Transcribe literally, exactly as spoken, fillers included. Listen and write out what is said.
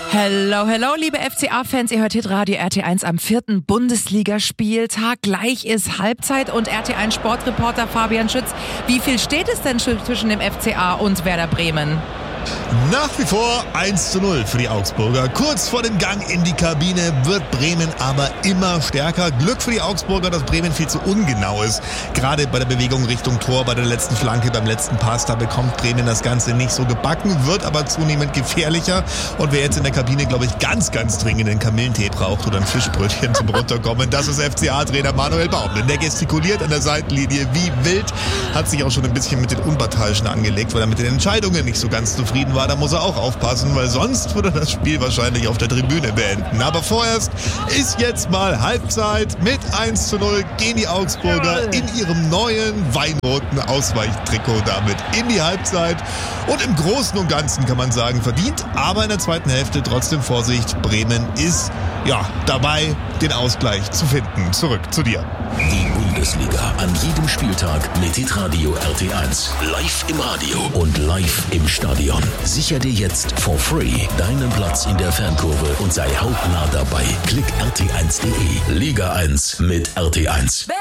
Hello, hello, liebe F C A-Fans, ihr hört Hitradio R T eins am vierten Bundesligaspieltag. Gleich ist Halbzeit und R T eins Sportreporter Fabian Schütz. Wie viel steht es denn zwischen dem F C A und Werder Bremen? Nach wie vor eins zu null für die Augsburger. Kurz vor dem Gang in die Kabine wird Bremen aber immer stärker. Glück für die Augsburger, dass Bremen viel zu ungenau ist. Gerade bei der Bewegung Richtung Tor, bei der letzten Flanke, beim letzten Pass, da bekommt Bremen das Ganze nicht so gebacken, wird aber zunehmend gefährlicher. Und wer jetzt in der Kabine, glaube ich, ganz, ganz dringend einen Kamillentee braucht oder ein Fischbrötchen zum Runterkommen, das ist F C A-Trainer Manuel Baum. Denn der gestikuliert an der Seitenlinie wie wild, hat sich auch schon ein bisschen mit den Unparteiischen angelegt, weil er mit den Entscheidungen nicht so ganz zufrieden war. Da muss er auch aufpassen, weil sonst würde er das Spiel wahrscheinlich auf der Tribüne beenden. Aber vorerst ist jetzt mal Halbzeit. Mit eins zu null gehen die Augsburger in ihrem neuen weinroten Ausweichtrikot damit in die Halbzeit. Und im Großen und Ganzen kann man sagen, verdient. Aber in der zweiten Hälfte trotzdem Vorsicht. Bremen ist ja dabei, den Ausgleich zu finden. Zurück zu dir. Die Bundesliga an jedem Spieltag mit Hitradio R T eins. Live im Radio und live im Stadion. Sicher dir jetzt for free deinen Platz in der Fankurve und sei hautnah dabei. Klick R T eins punkt de. Liga eins mit R T eins.